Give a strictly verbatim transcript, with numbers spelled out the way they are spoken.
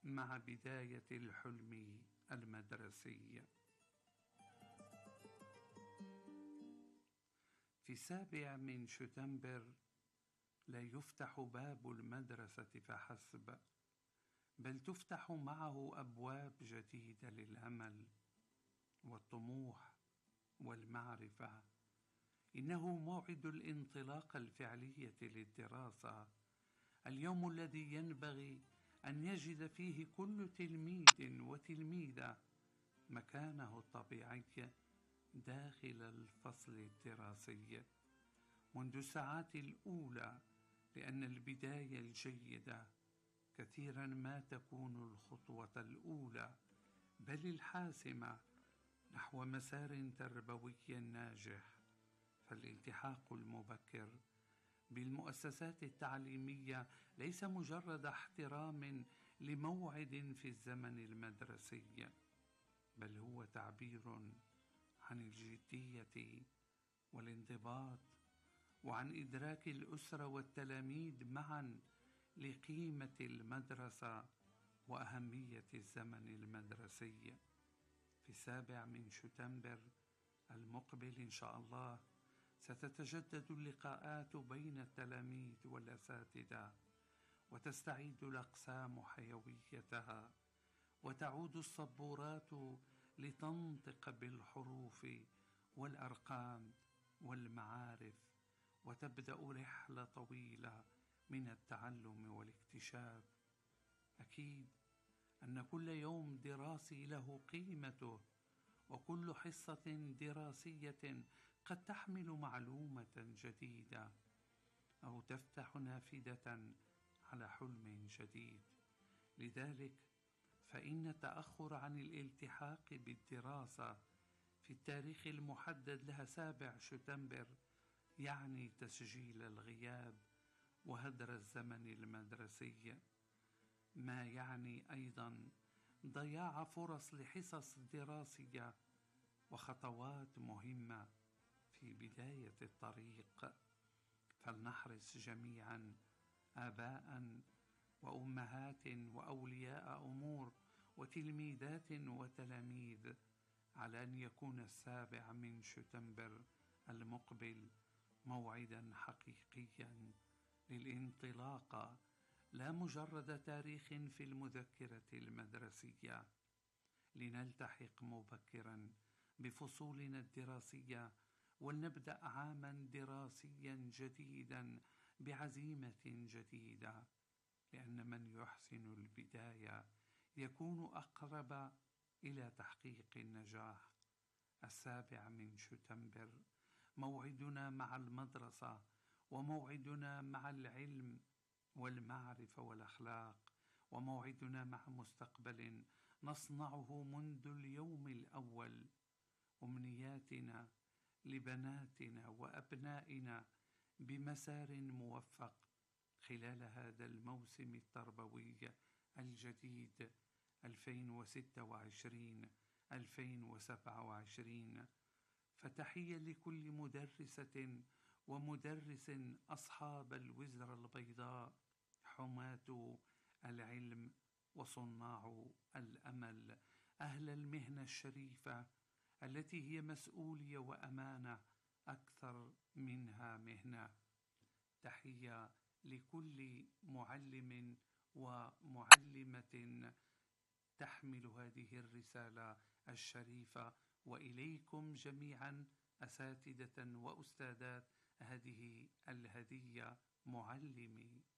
مع بداية الحلم المدرسي. في السابع من شتنبر لا يفتح باب المدرسة فحسب، بل تفتح معه أبواب جديدة للأمل والطموح والمعرفة. إنه موعد الانطلاق الفعلية للدراسة، اليوم الذي ينبغي أن يجد فيه كل تلميذ وتلميذة مكانه الطبيعي داخل الفصل الدراسي منذ الساعات الأولى، لأن البداية الجيدة كثيرا ما تكون الخطوة الأولى بل الحاسمة نحو مسار تربوي ناجح. فالالتحاق المبكر بالمؤسسات التعليمية ليس مجرد احترام لموعد في الزمن المدرسي، بل هو تعبير عن الجدية والانضباط، وعن إدراك الأسرة والتلاميذ معا لقيمة المدرسة وأهمية الزمن المدرسي. في السابع من شتنبر المقبل إن شاء الله ستتجدد اللقاءات بين التلاميذ والأساتذة، وتستعيد الأقسام حيويتها، وتعود السبورات لتنطق بالحروف والأرقام والمعارف، وتبدأ رحلة طويلة من التعلم والاكتشاف. أكيد أن كل يوم دراسي له قيمته، وكل حصة دراسية قد تحمل معلومة جديدة أو تفتح نافذة على حلم جديد. لذلك فإن التأخر عن الالتحاق بالدراسة في التاريخ المحدد لها سابع شتنبر يعني تسجيل الغياب وهدر الزمن المدرسي، ما يعني أيضا ضياع فرص لحصص دراسية وخطوات مهمة في بداية الطريق. فلنحرص جميعا آباء وأمهات وأولياء أمور وتلميذات وتلاميذ على أن يكون السابع من شتنبر المقبل موعدا حقيقيا للانطلاق، لا مجرد تاريخ في المذكرة المدرسية. لنلتحق مبكرا بفصولنا الدراسية، ولنبدأ عاما دراسيا جديدا بعزيمة جديدة، لأن من يحسن البداية يكون أقرب إلى تحقيق النجاح. السابع من شتنبر موعدنا مع المدرسة، وموعدنا مع العلم والمعرفة والأخلاق، وموعدنا مع مستقبل نصنعه منذ اليوم الأول. أمنياتنا لبناتنا وأبنائنا بمسار موفق خلال هذا الموسم التربوي الجديد ألفين وستة وعشرين ألفين وسبعة وعشرين. فتحية لكل مدرسة ومدرس أصحاب الوزر البيضاء، حماة العلم وصناع الأمل، أهل المهنة الشريفة التي هي مسؤولية وأمانة أكثر منها مهنة. تحية لكل معلم ومعلمة تحمل هذه الرسالة الشريفة، وإليكم جميعا أساتذة وأستاذات هذه الهدية معلمي